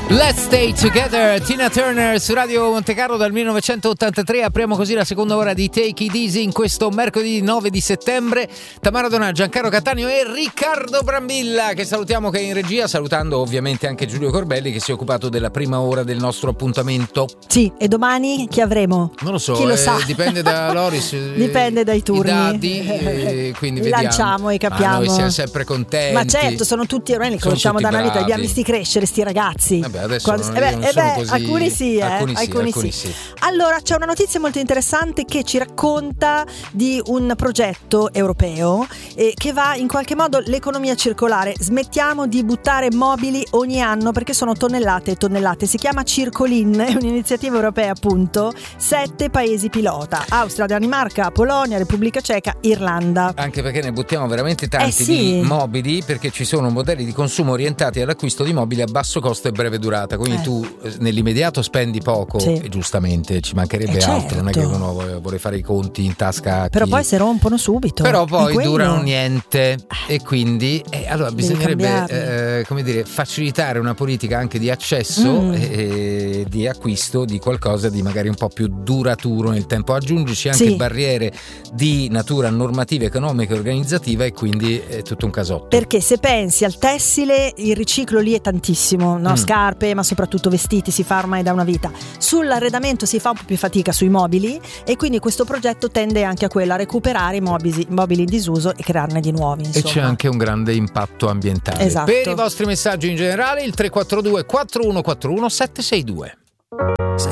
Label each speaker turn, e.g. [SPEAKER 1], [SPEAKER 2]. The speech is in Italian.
[SPEAKER 1] Let's Stay Together, Tina Turner su Radio Monte Carlo dal 1983. Apriamo così la seconda ora di Take It Easy in questo mercoledì 9 di settembre. Tamara Donà, Giancarlo Cattaneo e Riccardo Brambilla, che salutiamo, che è in regia, salutando ovviamente anche Giulio Corbelli, che si è occupato della prima ora del nostro appuntamento.
[SPEAKER 2] Sì, e domani chi avremo?
[SPEAKER 1] Non lo so,
[SPEAKER 2] chi lo sa?
[SPEAKER 1] Dipende da Loris.
[SPEAKER 2] Dipende dai turni.
[SPEAKER 1] I dati, quindi
[SPEAKER 2] li
[SPEAKER 1] vediamo.
[SPEAKER 2] Lanciamo e capiamo.
[SPEAKER 1] Ma noi siamo sempre contenti.
[SPEAKER 2] Ma certo, sono tutti, ormai li conosciamo da una vita, li abbiamo visti crescere sti ragazzi.
[SPEAKER 1] Vabbè, adesso non sono così.
[SPEAKER 2] Alcuni sì,
[SPEAKER 1] alcuni sì.
[SPEAKER 2] Allora, c'è una notizia molto interessante che ci racconta di un progetto europeo che va in qualche modo l'economia circolare. Smettiamo di buttare mobili ogni anno perché sono tonnellate e tonnellate. Si chiama Circolin, è un'iniziativa europea appunto. 7 paesi pilota: Austria, Danimarca, Polonia, Repubblica Ceca, Irlanda.
[SPEAKER 1] Anche perché ne buttiamo veramente tanti
[SPEAKER 2] sì.
[SPEAKER 1] di mobili, perché ci sono modelli di consumo orientati all'acquisto di mobili a basso costo e breve durata. Quindi tu nell'immediato spendi poco,
[SPEAKER 2] sì.
[SPEAKER 1] E giustamente ci mancherebbe altro, non è che uno vuole fare i conti in tasca a
[SPEAKER 2] però poi si rompono subito,
[SPEAKER 1] però poi durano niente, e quindi allora bisognerebbe come dire, facilitare una politica anche di accesso e di acquisto di qualcosa di magari un po' più duraturo nel tempo. Aggiungici anche barriere di natura normativa, economica e organizzativa, e quindi è tutto un casotto.
[SPEAKER 2] Perché se pensi al tessile, il riciclo lì è tantissimo, no? Scarpe, ma soprattutto vestiti si fa ormai da una vita. Sull'arredamento si fa un po' più fatica sui mobili, e quindi questo progetto tende anche a quello, a recuperare i mobili in disuso e crearne di nuovi, insomma.
[SPEAKER 1] E c'è anche un grande impatto ambientale.
[SPEAKER 2] Esatto.
[SPEAKER 1] Per i vostri messaggi in generale il 342 4141 762.